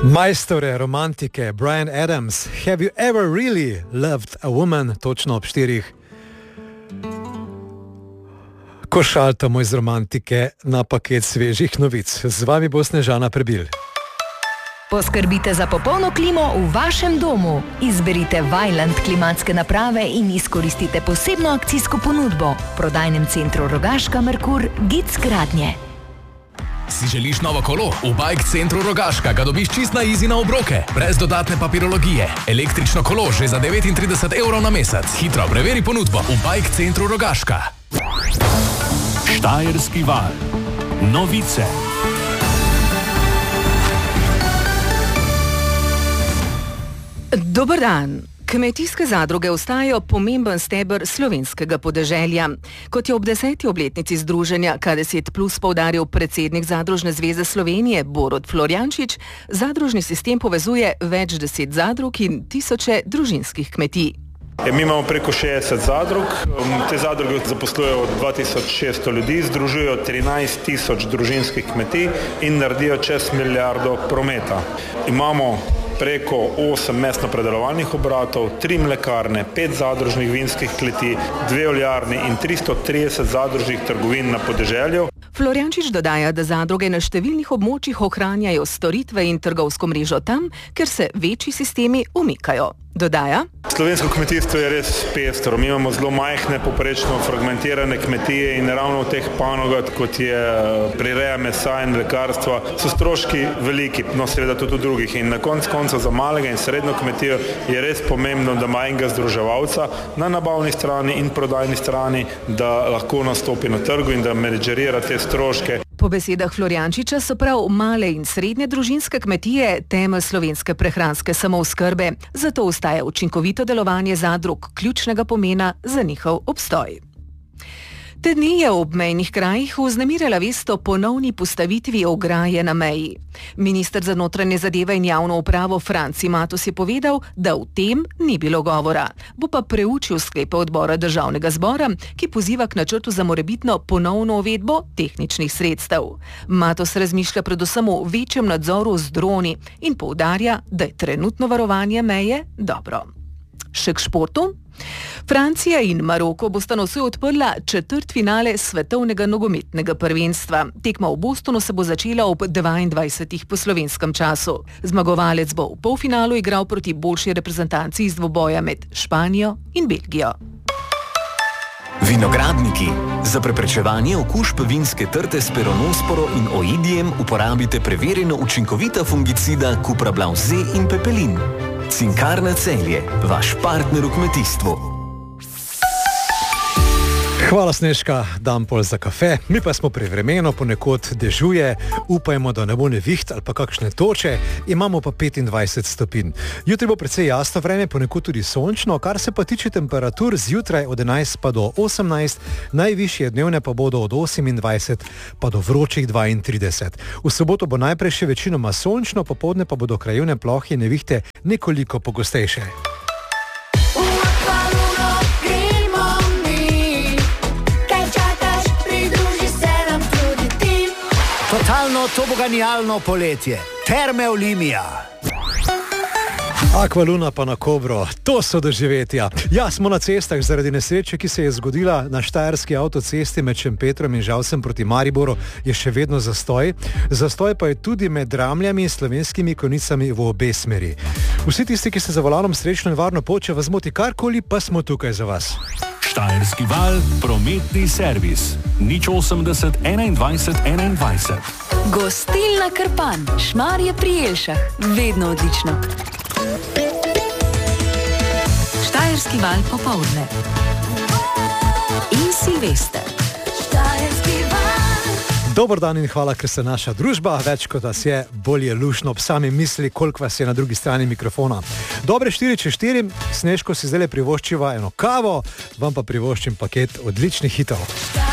Majstore romantike Bryan Adams, Have you ever really loved a woman? Točno ob 4. Ko šaltamo iz romantike na paket svežih novic. Z vami bo Snežana Prebil. Poskrbite za popolno klimo v vašem domu. Izberite Vaillant klimatske naprave in izkoristite posebno akcijsko ponudbo. V prodajnem centru Rogaška Merkur Gic gradnje. Si želiš novo kolo? V Bike centru Rogaška ga dobiš čist na easy na obroke, brez dodatne papirologije. Električno kolo že za 39 evrov na mesec. Hitro preveri ponudbo v Bike centru Rogaška. Štajerski val. Novice. Dober dan. Kmetijske zadruge ostajajo pomemben steber slovenskega podeželja. Kot je ob 10. obletnici združenja K10 Plus poudaril predsednik Zadružne zveze Slovenije Borut Florjančič, zadružni sistem povezuje več 10 zadrug in tisoče družinskih kmetij. Mi imamo preko 60 zadrug, te zadruge zaposlujejo 2600 ljudi, združujejo 13 000 družinskih kmetij in naredijo čez milijardo prometa. Imamo preko 8 mesno-predelovalnih obratov, 3 mlekarne, 5 zadružnih vinskih kleti, 2 oljarni in 330 zadružnih trgovin na podeželju. Florjančič dodaja, da zadruge na številnih območjih ohranjajo storitve in trgovsko mrežo tam, ker se večji sistemi umikajo. Dodaja: Slovensko kmetijstvo je res pestro. Mi imamo zelo majhne, poprečno fragmentirane kmetije in ravno v teh panogah, kot je prireja mesa in mlekarstva, so stroški veliki, no seveda tudi v drugih. In na koncu za malega in srednjo kmetijo je res pomembno, da ima enega združevalca na nabavni strani in prodajni strani, da lahko nastopi na trgu in da menedžerira te stroške. Po besedah Florjančiča so prav male in srednje družinske kmetije temelj slovenske prehranske samooskrbe, zato ostaja učinkovito delovanje zadrug ključnega pomena za njihov obstoj. Te dni je v obmejnih krajih vznemirjala vest o ponovni postavitvi ograje na meji. Minister za notranje zadeve in javno upravo Franci Matos je povedal, da o tem ni bilo govora. Bo pa preučil sklepe odbora državnega zbora, ki poziva k načrtu za morebitno ponovno uvedbo tehničnih sredstev. Matos razmišlja predvsem o večjem nadzoru z droni in poudarja, da je trenutno varovanje meje dobro. Še k športu. Francija in Maroko bosta nocoj odprla četrtfinale svetovnega nogometnega prvenstva. Tekma v Bostonu se bo začela ob 22. po slovenskem času. Zmagovalec bo v polfinalu igral proti boljši reprezentanci iz dvoboja med Španijo in Belgijo. Vinogradniki. Za preprečevanje okužb vinske trte s peronosporo in oidijem uporabite preverjeno učinkovita fungicida Cuprablau Z in Pepelin. Cinkarna Celje, vaš partner v kmetijstvu. Hvala, Snežka, dan pol za kafe. Mi pa smo pri vremenu, ponekod dežuje, upajmo, da ne bo neviht ali pa kakšne toče, imamo pa 25 stopinj. Jutri bo precej jasno vreme, ponekod tudi sončno, kar se pa tiče temperatur zjutraj od 11 pa do 18, najvišje dnevne pa bodo od 28 pa do vročih 32. V soboto bo najprej še večinoma sončno, popoldne pa bodo krajevne plohe in nevihte nekoliko pogostejše. Totalno toboganijalno poletje. Terme Olimia. Aqualuna pa na Kobro, to so doživetja. Ja, smo na cestah zaradi nesreče, ki se je zgodila na štajerski avtocesti med Šempetrom in Žalcem proti Mariboru, je še vedno zastoj. Zastoj pa je tudi med Ramljami in Slovenskimi Konjicami v obe smeri. Vsi tisti, ki ste za volanom srečno in varno pot, če vas zmoti karkoli, pa smo tukaj za vas. Štajerski val, prometni servis. 080 21 21. Gostilna Krpan, Šmarje pri Jelšah, vedno odlično. Štajerski val popoldne. In Silvester. Štajerski val. Dober dan in hvala, ker ste naša družba. Več kot vas je, bolj je lušno ob sami misli, koliko vas je na drugi strani mikrofona. Dobre 4x4, Snežko si zdaj privoščiva eno kavo, vam pa privoščim paket odličnih hitov.